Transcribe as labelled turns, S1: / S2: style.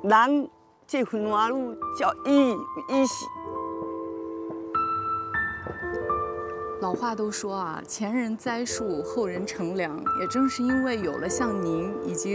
S1: 人这份花女叫伊是。
S2: 老话都说啊，前人栽树，后人乘凉。也正是因为有了像您以及